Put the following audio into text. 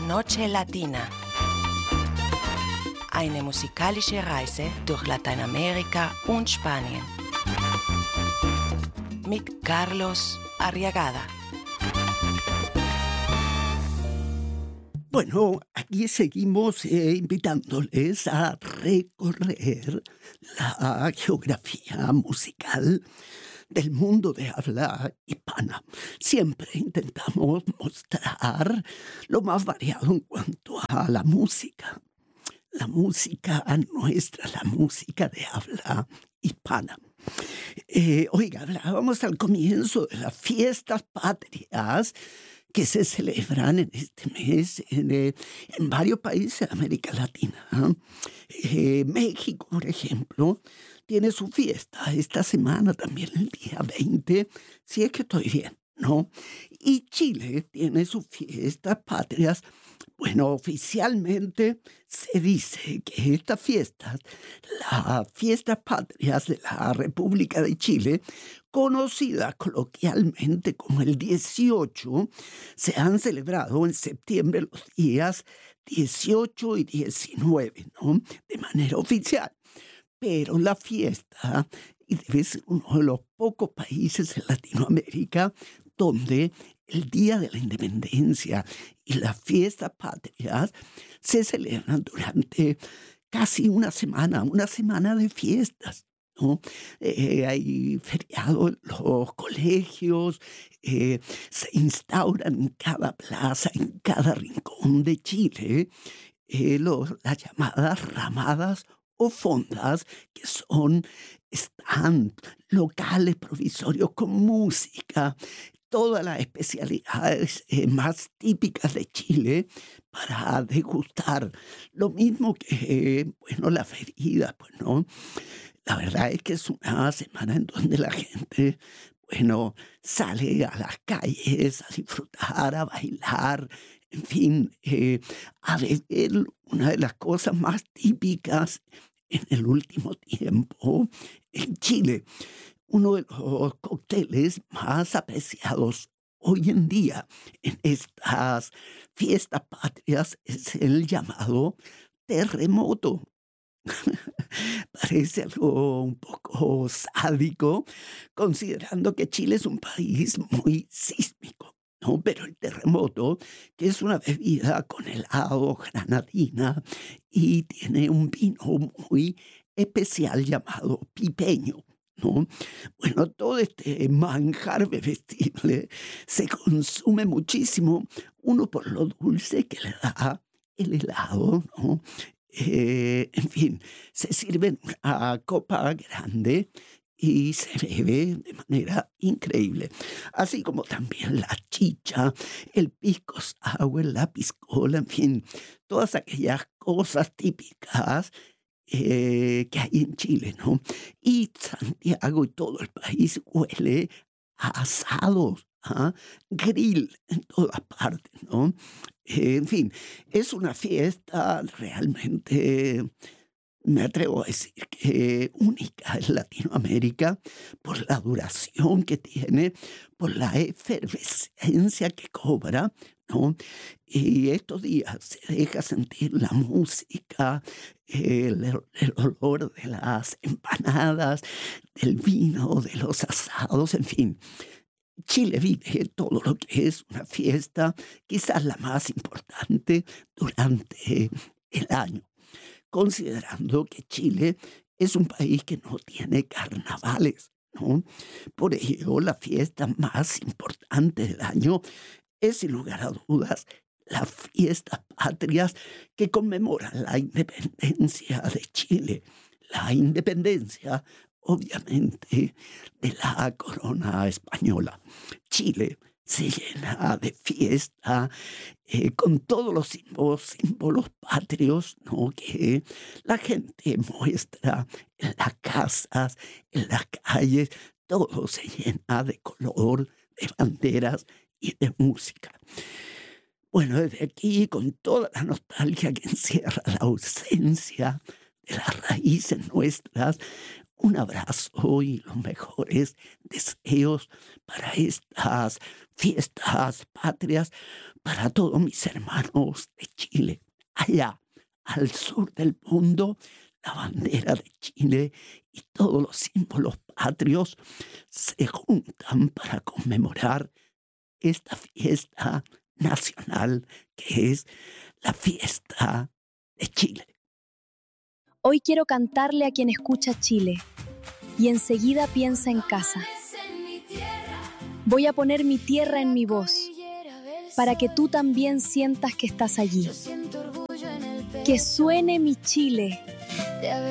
Noche Latina. Eine musikalische Reise durch Lateinamerika und Spanien. Mit Carlos Arriagada. Bueno, aquí seguimos invitándoles a recorrer la geografía musical del mundo de habla hispana. Siempre intentamos mostrar lo más variado en cuanto a la música nuestra, la música de habla hispana. Oiga, hablábamos al comienzo de las fiestas patrias que se celebran en este mes en varios países de América Latina. México, por ejemplo, tiene su fiesta esta semana también, el día 20, si es que estoy bien, ¿no? Y Chile tiene sus fiestas patrias. Bueno, oficialmente se dice que estas fiestas, las fiestas patrias de la República de Chile, conocidas coloquialmente como el 18, se han celebrado en septiembre los días 18 y 19, ¿no? De manera oficial. Pero la fiesta, y debe ser uno de los pocos países en Latinoamérica donde el Día de la Independencia y las fiestas patrias se celebran durante casi una semana de fiestas, ¿no? Hay feriados en los colegios, se instauran en cada plaza, en cada rincón de Chile, las llamadas ramadas o fondas, que son stand locales provisorios con música, todas las especialidades más típicas de Chile para degustar. Lo mismo que, la ferida, pues, ¿no? La verdad es que es una semana en donde la gente, sale a las calles a disfrutar, a bailar, en fin, a beber una de las cosas más típicas en el último tiempo en Chile. Uno de los cócteles más apreciados hoy en día en estas fiestas patrias es el llamado terremoto. Parece algo un poco sádico, considerando que Chile es un país muy sísmico, ¿no? Pero el terremoto, que es una bebida con helado, granadina, y tiene un vino muy especial llamado pipeño, ¿no? Bueno, todo este manjar bebestible se consume muchísimo, uno por lo dulce que le da el helado, ¿no? En fin, se sirve en una copa grande y se bebe de manera increíble. Así como también la chicha, el pisco sour, la piscola, en fin, todas aquellas cosas típicas que hay en Chile, ¿no? Y Santiago y todo el país huele a asados, ¿ah? Grill en todas partes, ¿no? En fin, es una fiesta realmente, me atrevo a decir que única en Latinoamérica por la duración que tiene, por la efervescencia que cobra, ¿no? Y estos días se deja sentir la música, el olor de las empanadas, del vino, de los asados, en fin. Chile vive todo lo que es una fiesta, quizás la más importante durante el año, considerando que Chile es un país que no tiene carnavales, ¿no? Por ello, la fiesta más importante del año es, sin lugar a dudas, las fiestas patrias que conmemoran la independencia de Chile. La independencia, obviamente, de la corona española. Chile se llena de fiesta con todos los símbolos patrios, ¿no? Que la gente muestra en las casas, en las calles. Todo se llena de color, de banderas y de música. Bueno, desde aquí, con toda la nostalgia que encierra la ausencia de las raíces nuestras, Un abrazo y los mejores deseos para estas fiestas patrias, para todos mis hermanos de Chile. Allá, al sur del mundo, la bandera de Chile y todos los símbolos patrios se juntan para conmemorar esta fiesta nacional que es la fiesta de Chile. Hoy quiero cantarle a quien escucha Chile y enseguida piensa en casa. Voy a poner mi tierra en mi voz para que tú también sientas que estás allí. Que suene mi Chile.